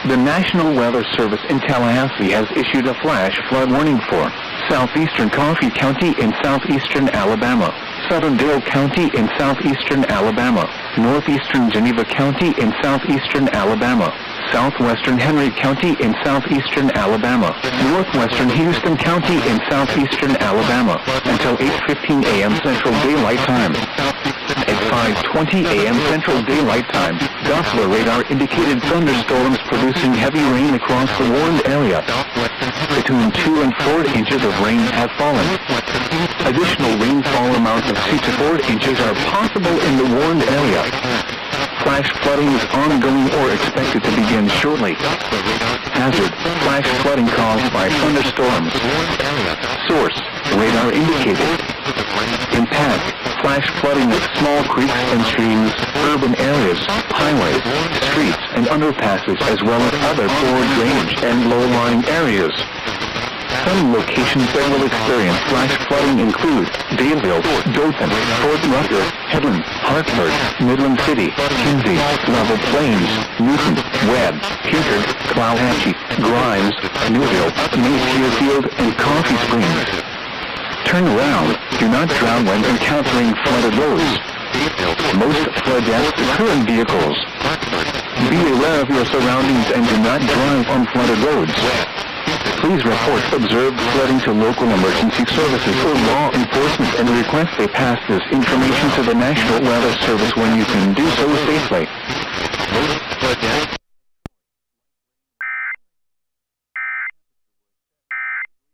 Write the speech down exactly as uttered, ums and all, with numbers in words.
The National Weather Service in Tallahassee has issued a flash flood warning for southeastern Coffee County in southeastern Alabama, southern Dale County in southeastern Alabama, northeastern Geneva County in southeastern Alabama, southwestern Henry County in southeastern Alabama, northwestern Houston County in southeastern Alabama, until eight fifteen a m Central Daylight Time. At five twenty a m Central Daylight Time, Doppler radar indicated thunderstorms producing heavy rain across the warned area. Between two and four inches of rain have fallen. Additional rainfall amounts of two to four inches are possible in the warned area. Flash flooding is ongoing or expected to begin shortly. Hazard: flash flooding caused by thunderstorms. Source: radar indicated. Impact: flash flooding of small creeks and streams, urban areas, highways, streets, and underpasses, as well as other poor drainage and low-lying areas. Some locations that will experience flash flooding include Daleville, Dothan, Fort Rucker, Headland, Hartford, Midland City, Kinsey, Level Plains, Newton, Webb, Kinkard, Clawhatchie, Grimes, Newville, Mayfield, and Coffee Springs. Turn around. Do not drown when encountering flooded roads. Most flood deaths occur in vehicles. Be aware of your surroundings and do not drive on flooded roads. Please report observed flooding to local emergency services or law enforcement and request they pass this information to the National Weather Service when you can do so safely.